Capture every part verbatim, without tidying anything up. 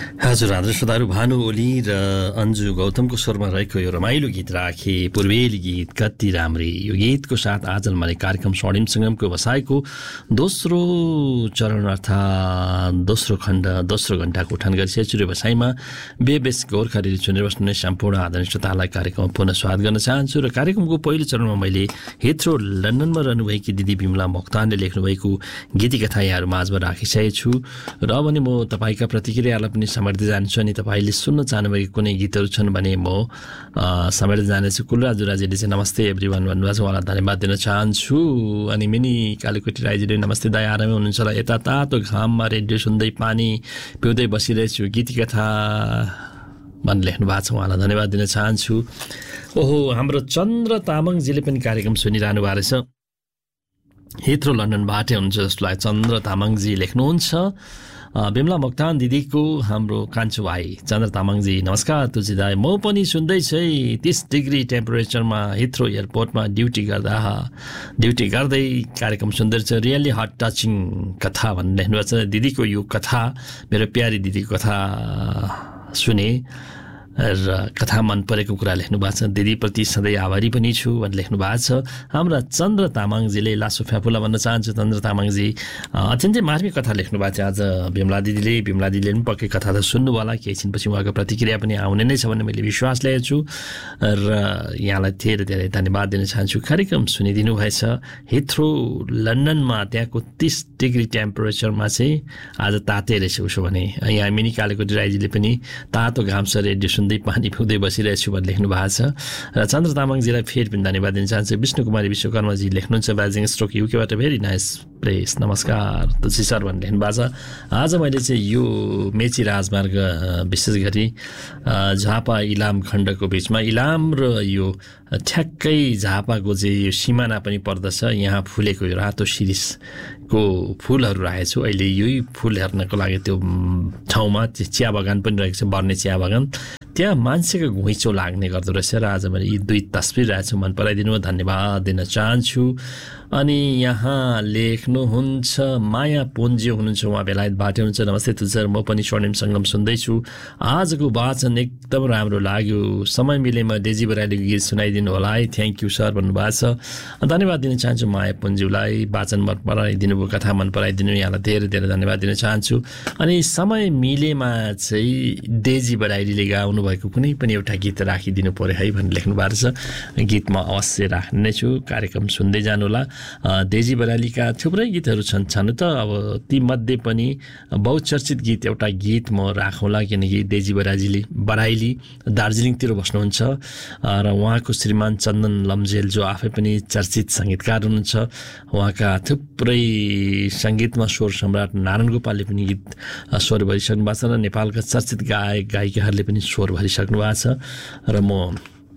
हजुर आदर्श श्रोताहरू, भानु ओली र अन्जु गौतमको स्वरमा रहेको यो रमाइलो गीत राखे, पूर्वेली गीत कति राम्री। यो गीतको साथ आज मैले कार्यक्रम स्वर्णिम सङ्गमको बसाइको दोस्रो चरण अर्थात् दोस्रो खण्ड दोस्रो घण्टाको उठान गरिसकेको छु। बसाइमा बेबेस गोर्खा रेडियो सुनेर बस्नुहुने सम्पूर्ण आदरणीय श्रोतालाई कार्यक्रममा पुनः स्वागत गर्न चाहन्छु। र कार्यक्रमको पहिलो चरणमा मैले हिथ्रो लन्डनमा रहनुभएकी दिदी बिमला मोक्तानले लेख्नुभएको गीती कथा यहाँहरू माझमा राखिसकेको छु। र भने म तपाईँका प्रतिक्रियालाई पनि समेट्दै जान्छु अनि तपाईँले सुन्न चाहनुभएको कुनै गीतहरू छन् भने म समेट्दै जानेछु। कुलराज जुराजीले चाहिँ नमस्ते एभ्रिवान भन्नुभएको छ, उहाँलाई धन्यवाद दिन चाहन्छु। अनि मिनी कालीकोटी राईजीले नमस्ते दाइ, आरामै हुनुहुन्छ होला? यता तातो घाममा रेडियो सुन्दै पानी पिउँदै बसिरहेछु, गीती कथा भनेर लेख्नु भएको छ, उहाँलाई धन्यवाद दिन चाहन्छु। ओहो, हाम्रो चन्द्र तामाङजीले पनि कार्यक्रम सुनिरहनु भएको रहेछ, हिथ्रो लन्डनबाटै हुनुहुन्छ जस्तो लाग्छ। चन्द्र तामाङजी लेख्नुहुन्छ, बिमला मोक्तान दिदीको हाम्रो कान्छो भाइ चन्द्र तामाङजी नमस्कार तुलसी दाई, म पनि सुन्दैछु है, तीस डिग्री टेम्परेचरमा हिथ्रो एयरपोर्टमा ड्युटी गर्दा ड्युटी गर्दै कार्यक्रम सुन्दैछ, रियली हार्ट टचिङ कथा भनेर लेख्नुभएको छ। दिदीको यो कथा, मेरो प्यारी दिदीको कथा सुने र कथा मन परेको कुरा लेख्नु भएको छ। दिदीप्रति सधैँ आभारी पनि छु भनेर लेख्नु भएको छ हाम्रा चन्द्र तामाङजीले। लासो फ्याफुला भन्न चाहन्छु चन्द्र तामाङजी, अत्यन्तै मार्मिक कथा लेख्नु भएको थियो आज बिमला दिदीले। बिमला दिदीले पनि पक्कै कथा त सुन्नु होला, केही छिनपछि उहाँको प्रतिक्रिया पनि आउने नै छ भन्ने मैले विश्वास लिएको छु र यहाँलाई धेरै धेरै धन्यवाद दिन चाहन्छु। कार्यक्रम सुनिदिनु भएछ। हिथ्रो लन्डनमा त्यहाँको तीस डिग्री टेम्परेचरमा चाहिँ आज तातै रहेछ उसो भने। यहाँ मिनी कालेकोटी राईजीले पनि तातो घाम छ रेडियो सुन्दै पानी पिउँदै बसिरहेछु भनेर लेख्नु भएको छ। र चन्द्र तामाङजीलाई फेरि पनि धन्यवाद दिन चाहन्छु। विष्णु कुमारी विश्वकर्माजी लेख्नुहुन्छ बाजिङ स्ट्रोक युकेबाट, भेरी नाइस प्लेस, नमस्कार तुलसी सर भनेर लेख्नु भएको छ। आज मैले चाहिँ यो मेची राजमार्ग विशेष गरी झापा इलाम खण्डको बिचमा, इलाम र यो ठ्याक्कै झापाको चाहिँ यो सिमाना पनि पर्दछ, यहाँ फुलेको यो रातो शिरिषको फुलहरू राखेको छु अहिले। यही फुल हेर्नको लागि त्यो ठाउँमा चिया बगान पनि रहेको छ, बर्ने चिया बगान, त्यहाँ मान्छेको घुइँचो लाग्ने गर्दो रहेछ। र आज मैले यी दुई तस्बिर राखेको छु, मन पराइदिनु, धन्यवाद दिन चाहन्छु। अनि यहाँ लेख्नुहुन्छ माया पुन्जी हुनुहुन्छ, उहाँ बेलायतबाट हुनुहुन्छ, नमस्ते तुलसर, म पनि स्वर्णिम सङ्गम सुन्दैछु, आजको वाचन एकदम राम्रो लाग्यो, समय मिलेमा डेजी बराइलीको गीत सुनाइदिनु होला है, थ्याङ्क यू सर भन्नुभएको छ। धन्यवाद दिन चाहन्छु माया पुन्जीलाई, वाचन मन पराइदिनु भयो, कथा मन पराइदिनु, यहाँलाई धेरै धेरै धन्यवाद दिन चाहन्छु। अनि समय मिलेमा चाहिँ डेजी बराइलीले गाउनु भएको कुनै पनि एउटा गीत राखिदिनु पऱ्यो है भनेर लेख्नु भएको छ। गीत म अवश्य राख्ने नै छु, कार्यक्रम सुन्दै जानु होला। डेजी बराइलीका थुप्रै गीतहरू छन् छन् त, अब तीमध्ये पनि बहुचर्चित गीत एउटा गीत म राखौँला, किनकि डेजी बराइली बराइली दार्जिलिङतिर बस्नुहुन्छ र उहाँको श्रीमान चन्दन लम्जेल जो आफै पनि चर्चित सङ्गीतकार हुनुहुन्छ, उहाँका थुप्रै सङ्गीतमा स्वर सम्राट नारायण गोपालले पनि गीत स्वर भरिसक्नु भएको छ र नेपालका चर्चित गायक गायिकाहरूले पनि स्वर भरिसक्नु भएको छ र म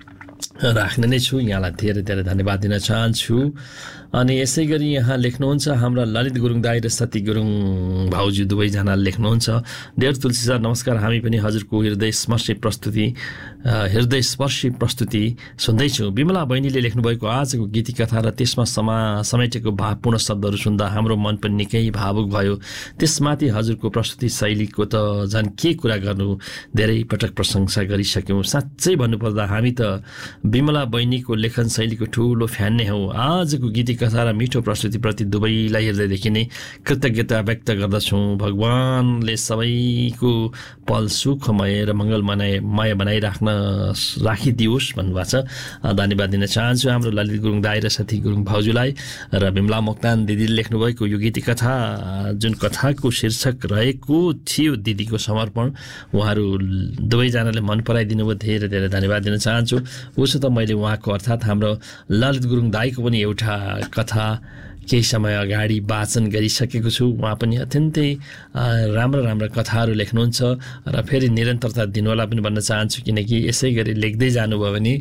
राख्ने नै छु। यहाँलाई धेरै धेरै धन्यवाद दिन चाहन्छु। अनि यसै गरी यहाँ लेख्नुहुन्छ हाम्रा ललित गुरुङ दाई र सती गुरुङ भाउजू दुवैजनाले लेख्नुहुन्छ, डेढ तुलसी सर नमस्कार, हामी पनि हजुरको हृदय स्पर्शी प्रस्तुति हृदय स्पर्शी प्रस्तुति सुन्दैछौँ। बिमला बहिनीले लेख्नुभएको आजको गीती कथा र त्यसमा समा समेटेको भावपूर्ण शब्दहरू सुन्दा हाम्रो मन पनि निकै भावुक भयो। त्यसमाथि हजुरको प्रस्तुति शैलीको त झन् के कुरा गर्नु, धेरै पटक प्रशंसा गरिसक्यौँ। साँच्चै भन्नुपर्दा हामी त बिमला बहिनीको लेखन शैलीको ठुलो फ्यान नै हौ। आजको गीती कथा र मिठो प्रस्तुतिप्रति दुवैलाई हृदयदेखि नै कृतज्ञता व्यक्त गर्दछौँ। भगवानले सबैको पल सुखमय र मङ्गलमय मय बनाइराख्न राखिदियोस् भन्नुभएको छ। धन्यवाद दिन चाहन्छु हाम्रो ललित गुरुङ दाई र साथी गुरुङ भाउजूलाई। र बिमला मोक्तान दिदीले लेख्नुभएको यो गीती कथा जुन कथाको शीर्षक रहेको थियो दिदीको समर्पण, उहाँहरू दुवैजनाले मन पराइदिनु भयो, धेरै धेरै धन्यवाद दिन चाहन्छु। उसो त मैले उहाँको अर्थात् हाम्रो ललित गुरुङ दाईको पनि एउटा कथा केही समय अगाडि वाचन गरिसकेको छु। उहाँ पनि अत्यन्तै राम्रा राम्रा कथाहरू लेख्नुहुन्छ र फेरि निरन्तरता दिनुहोला पनि भन्न चाहन्छु, किनकि यसै गरी लेख्दै जानुभयो भने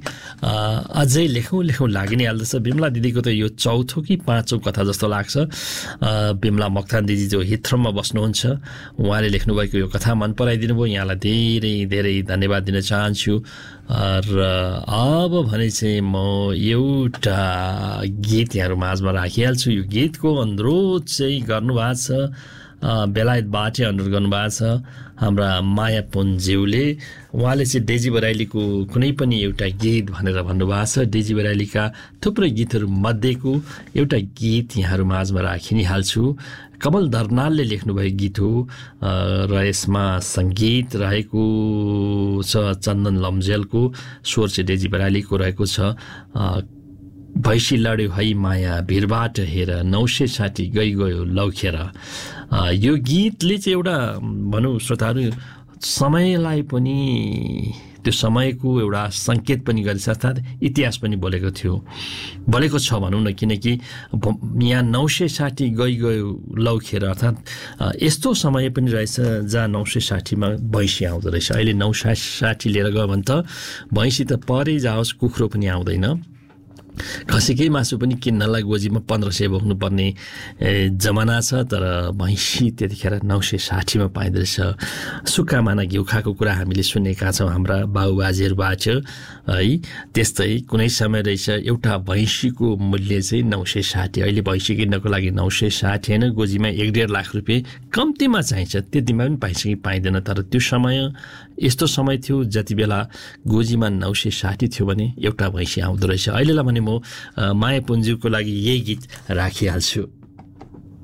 अझै लेखौँ लेखौँ लागि नै हाल्दछ। बिमला दिदीको त यो चौथो कि पाँचौँ कथा जस्तो लाग्छ। बिमला मोक्तान दिदी जो हिथ्रोमा बस्नुहुन्छ, उहाँले लेख्नुभएको यो कथा मन पराइदिनु भयो, यहाँलाई धेरै धेरै धन्यवाद दिन चाहन्छु। र अब भने चाहिँ म एउटा गीत यहाँहरू माझमा राखिहाल्छु। यो गीतको अनुरोध चाहिँ गर्नुभएको छ बेलायतबाटै अनुरोध गर्नुभएको छ हाम्रा माया पुन्ज्यूले। उहाँले चाहिँ डेजी बराइलीको कुनै पनि एउटा गीत भनेर भन्नुभएको छ। डेजी बराइलीका थुप्रै गीतहरू मध्येको एउटा गीत यहाँहरू माझमा राखि नै हाल्छु। कमल दर्नालले लेख्नुभएको गीत हो र यसमा सङ्गीत रहेको छ चन्दन लम्जेलको, स्वर चाहिँ डेजी बराइलीको रहेको छ। भैँसी लड्यो है माया भिरबाट हेर नौसे साठी गइ गयो लौखेर। यो गीतले चाहिँ एउटा भनौँ श्रोताहरू समयलाई पनि त्यो समयको एउटा सङ्केत पनि गरेछ, अर्थात् इतिहास पनि बोलेको थियो बोलेको छ भनौँ न। किनकि यहाँ नौसे साठी गइ गयो लौखेर, अर्थात् यस्तो समय पनि रहेछ जहाँ नौसे साठीमा भैँसी आउँदो रहेछ। अहिले नौ साठी लिएर गयो भने त भैँसी त परै जाओस् कुखुरो पनि आउँदैन। खसीकै मासु पनि किन्नलाई गोजीमा पन्ध्र सय बोक्नुपर्ने जमाना छ, तर भैँसी त्यतिखेर नौ सय साठीमा पाइँदो रहेछ। सुक्खा माना घिउ खाएको कुरा हामीले सुनेका छौँ हाम्रा बाबुबाजेहरूबाट है। त्यस्तै कुनै समय रहेछ एउटा भैँसीको मूल्य चाहिँ नौ सय साठी। अहिले भैँसी किन्नको लागि नौ सय साठी होइन, गोजीमा एक डेढ लाख रुपियाँ कम्तीमा चाहिन्छ, त्यतिमा पनि पाइन्छ कि पाइँदैन। तर त्यो समय यस्तो समय थियो जति बेला गोजीमा नौ सय साठी थियो भने एउटा भैँसी आउँदो रहेछ। अहिलेलाई भने म माया पुन्ज्यूको लागि यही गीत राखिहाल्छु।